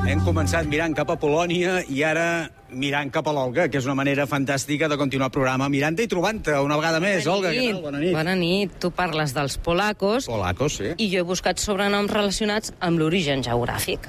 Hem començat mirant cap a Polònia i ara mirant cap a l'Olga, que és una manera fantàstica de continuar el programa mirant-te i trobant-te una vegada més. Olga, què tal? Bona nit. Bona nit. Tu parles dels polacos. Polacos, sí. I jo he buscat sobrenoms relacionats amb l'origen geogràfic.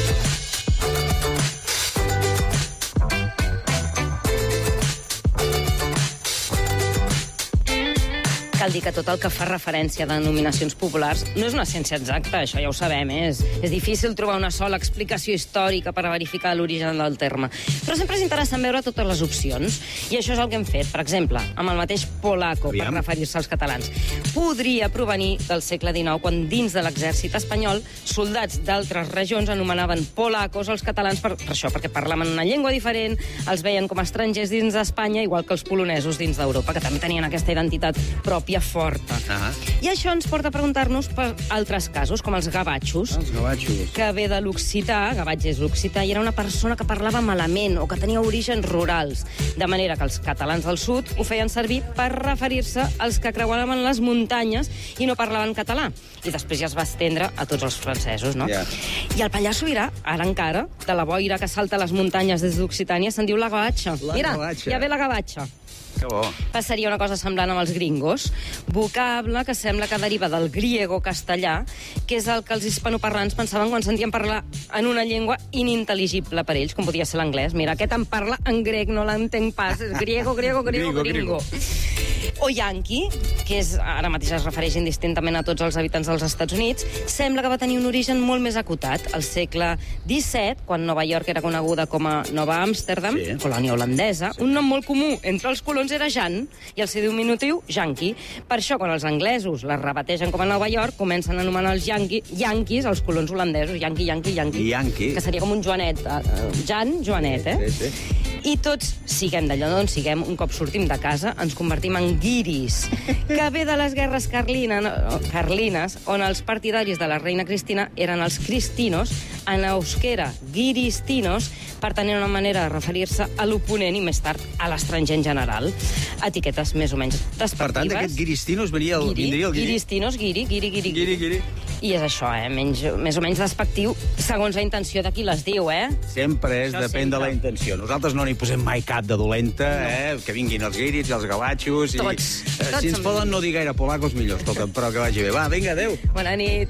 Cal dir que tot el que fa referència a denominacions populars no és una ciència exacta, això ja ho sabem, és difícil trobar una sola explicació històrica per a verificar l'origen del terme. Però sempre és interessant veure totes les opcions, i això és el que hem fet, per exemple, amb el mateix polaco, per referir-se als catalans. Podria provenir del segle XIX, quan dins de l'exèrcit espanyol soldats d'altres regions anomenaven polacos als catalans per això, perquè parlaven una llengua diferent, els veien com a estrangers dins d'Espanya, igual que els polonesos dins d'Europa, que també tenien aquesta identitat pròpia forta. I això ens porta a preguntar-nos per altres casos, com els gavatxos. Els gavatxos. Que ve de l'occità, gavatx és l'occità, i era una persona que parlava malament o que tenia orígens rurals. De manera que els catalans del sud ho feien servir per referir-se als que creuaven les muntanyes i no parlaven català. I després ja es va estendre a tots els francesos, no? Yeah. I el Pallars Sobirà, ara encara, de la boira que salta les muntanyes des d'Occitània, se'n diu la gavatxa. Mira, ja ve la gavatxa. Que bo. Passaria una cosa semblant amb els gringos, vocable que sembla que deriva del griego-castellà, que és el que els hispanoparlants pensaven quan sentien parlar en una llengua inintel·ligible per ells, com podia ser l'anglès. Mira, aquest em parla en grec, no l'entenc pas. És griego, gringo. O yanqui, que ara mateix es refereix indistintament a tots els habitants dels Estats Units, sembla que va tenir un origen molt més acotat. Al segle XVII, quan Nova York era coneguda com a Nova Amsterdam, colònia holandesa, un nom molt comú entre els colons era Jan, i el seu diminutiu, Yankee. Per això, quan els anglesos la rebategen com a Nova York, comencen a anomenar els yanquis, els colons holandesos, Yankee. Que seria com un Joanet. Jan, Joanet, Sí. I tots, siguem d'allò d'on siguem, un cop sortim de casa, ens convertim en guiris, que ve de les guerres carlines, on els partidaris de la reina Cristina eren els cristinos, en euskera, guiristinos, per tenir una manera de referir-se a l'oponent i més tard a l'estranger en general. Etiquetes més o menys despectives. Per tant, d'aquest guiristinos vindria el guiri. Guiristinos, guiri. I és això, més o menys despectiu, segons la intenció de qui les diu, Sempre depèn de la intenció. Nosaltres no n'hi posem mai cap de dolenta, que vinguin els guiris i els gavatxos. Tots. Si ens poden no dir gaire polacos, millor, escolta, però que vagi bé. Va, vinga, adéu. Bona nit.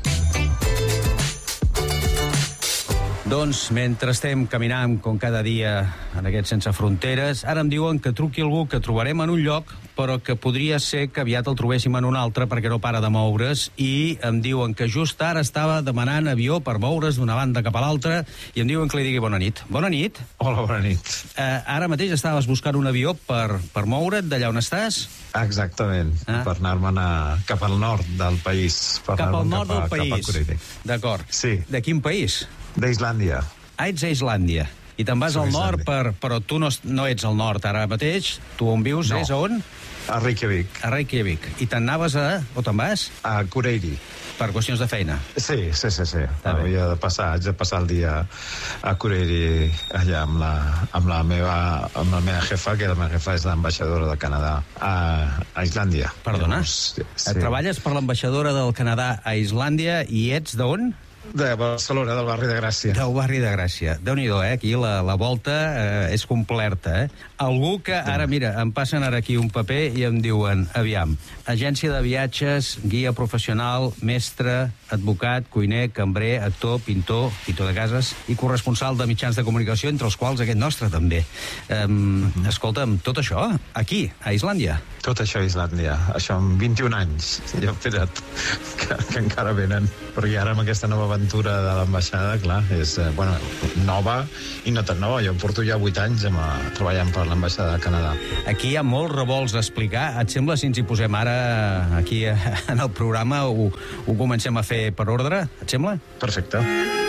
Doncs, mentre estem caminant com cada dia en aquest Sense Fronteres, ara em diuen que truqui algú que trobarem en un lloc, però que podria ser que aviat el trobéssim en un altre perquè no para de moure's, i em diuen que just ara estava demanant avió per moure's d'una banda cap a l'altra, i em diuen que li digui bona nit. Bona nit. Hola, bona nit. Ara mateix estaves buscant un avió per moure't d'allà on estàs? Exactament, per anar-me'n cap al nord del país. Cap al nord del país. Cap a Kurili. D'acord. Sí. De quin país? D'Islàndia. Ets a Islàndia. I te'n vas al nord, però tu no ets al nord ara mateix. Tu on vius? No. És a on? A Reykjavik. A Reykjavik. I te'n anaves o te'n vas? A Kurili. Per qüestions de feina? Sí. Havia de passar, haig de passar el dia a Kurili allà amb la meva jefa, que la meva jefa és l'ambaixadora del Canadà a Islàndia. Perdona? Sí. Treballes per l'ambaixadora del Canadà a Islàndia i ets d'on? De Barcelona, del barri de Gràcia. Del barri de Gràcia. Déu-n'hi-do, aquí la volta és completa, Algú que, ara, mira, em passen ara aquí un paper i em diuen, aviam, agència de viatges, guia professional, mestre, advocat, cuiner, cambrer, actor, pintor de cases i corresponsal de mitjans de comunicació, entre els quals aquest nostre també. Escolta'm, tot això, aquí, a Islàndia? Tot això a Islàndia. Això amb 21 anys. Ja he fet que encara venen. Perquè ara amb aquesta nova aventura de l'ambaixada, clar, és nova i no tan nova. Jo porto ja 8 anys treballant per l'ambaixada del Canadà. Aquí hi ha molts revolts a explicar. Et sembla si ens hi posem ara aquí en el programa ho comencem a fer per ordre? Et sembla? Perfecte.